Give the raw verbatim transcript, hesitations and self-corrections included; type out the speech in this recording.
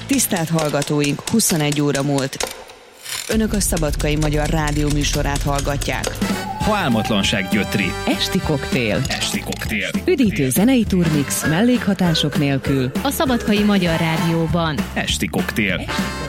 Tisztelt hallgatóink, huszonegy óra múlt. Önök a Szabadkai Magyar Rádió műsorát hallgatják. Ha álmatlanság gyötri. Esti koktél. Esti koktél. Üdítő zenei turmix mellékhatások nélkül. A Szabadkai Magyar Rádióban. Esti koktél.